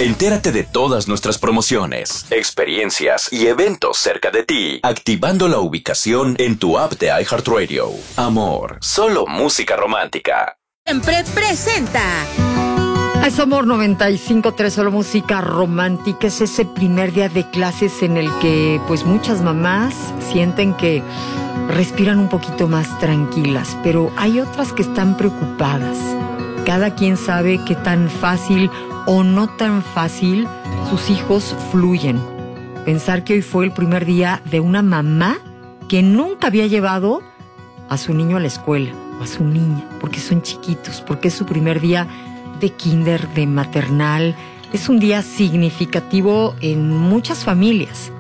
Entérate de todas nuestras promociones, experiencias y eventos cerca de ti, activando la ubicación en tu app de iHeartRadio. Amor, solo música romántica. Siempre presenta. Es Amor 95.3, solo música romántica. Es ese primer día de clases en el que pues muchas mamás sienten que respiran un poquito más tranquilas, pero hay otras que están preocupadas. Cada quien sabe qué tan fácil o no tan fácil sus hijos fluyen. Pensar que hoy fue el primer día de una mamá que nunca había llevado a su niño a la escuela o a su niña, porque son chiquitos, porque es su primer día de kinder, de maternal. Es un día significativo en muchas familias.